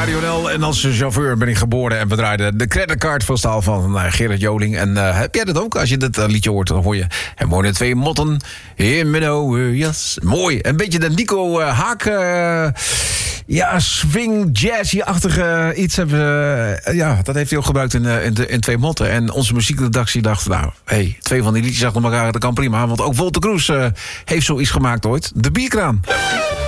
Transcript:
Radio NL. En als chauffeur ben ik geboren en we draaiden de creditcard van staal van Gerard Joling. En heb jij dat ook? Als je dit liedje hoort, dan hoor je... En wonen twee motten in mijn oude jas. Mooi. Een beetje de Nico Haak... swing, jazzy-achtige iets hebben dat heeft hij ook gebruikt in twee motten. En onze muziekredactie dacht, twee van die liedjes achter elkaar, dat kan prima. Want ook Wolter Kroes heeft zoiets gemaakt ooit. De bierkraan.